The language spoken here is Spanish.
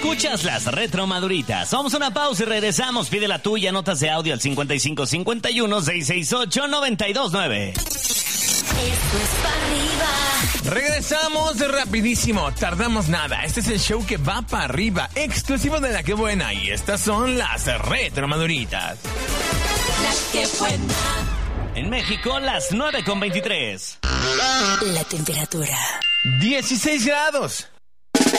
Escuchas las retromaduritas. Vamos a una pausa y regresamos. Pide la tuya, notas de audio al 5551-668-929. Esto es para arriba. Regresamos rapidísimo, tardamos nada. Este es el show que va para arriba, exclusivo de La Que Buena. Y estas son las retromaduritas. La Que Buena. En México, las 9:23. La temperatura. 16 grados.